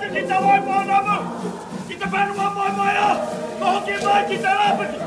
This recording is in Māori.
kita vaimoa nama. Kita panua moimoja. Kohonkin vaikki täällä.